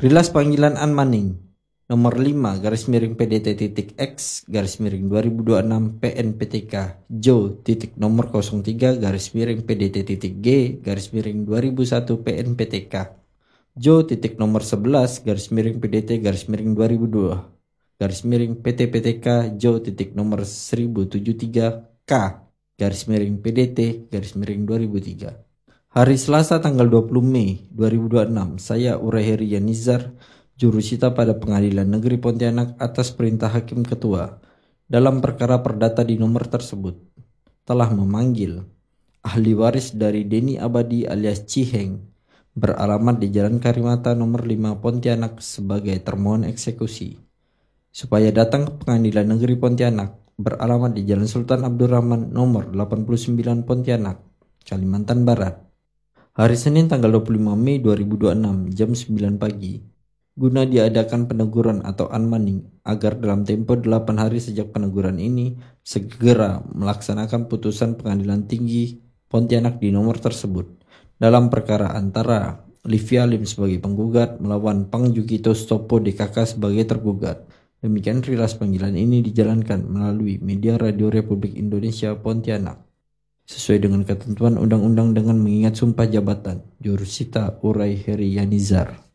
Rilas panggilan An Maning nomor 5 garis miring PDT.X garis miring 2026 PNPTK Jo titik nomor 03 garis miring PDT.G garis miring 2001 PNPTK Jo titik nomor 11 garis miring PDT garis miring 2002 garis miring PTPTK Jo titik nomor 1073 K garis miring PDT garis miring 2003. Hari Selasa tanggal 20 Mei 2026, saya Uray Heri Yanizar, jurusita pada Pengadilan Negeri Pontianak atas perintah Hakim Ketua dalam perkara perdata di nomor tersebut, telah memanggil ahli waris dari Deni Abadi alias Ciheng beralamat di Jalan Karimata nomor 5 Pontianak sebagai termohon eksekusi, supaya datang ke Pengadilan Negeri Pontianak beralamat di Jalan Sultan Abdurrahman nomor 89 Pontianak, Kalimantan Barat. Hari Senin tanggal 25 Mei 2026 jam 9 pagi guna diadakan peneguran atau unmanning agar dalam tempo 8 hari sejak peneguran ini segera melaksanakan putusan Pengadilan Tinggi Pontianak di nomor tersebut dalam perkara antara Livia Lim sebagai penggugat melawan Pang Jukito Stopo DKK sebagai tergugat. Demikian rilas panggilan ini dijalankan melalui media Radio Republik Indonesia Pontianak sesuai dengan ketentuan undang-undang dengan mengingat sumpah jabatan. Jurusita Uray Heri Yanizar.